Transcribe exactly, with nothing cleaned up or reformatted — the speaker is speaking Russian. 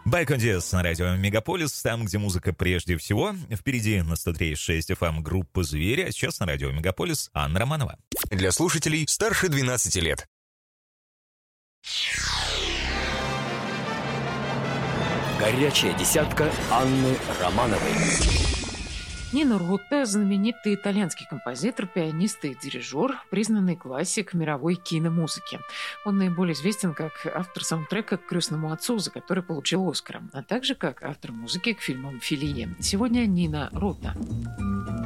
Back on This на радио Мегаполис, там, где музыка прежде всего. Впереди на сто три и шесть эф эм группа «Звери», а сейчас на радио Мегаполис Анна Романова. Для слушателей старше двенадцати лет. Горячая десятка Анны Романовой. Нино Рота – знаменитый итальянский композитор, пианист и дирижер, признанный классик мировой киномузыки. Он наиболее известен как автор саундтрека к «Крестному отцу», за который получил Оскара, а также как автор музыки к фильмам «Филия». Сегодня Нино Рота.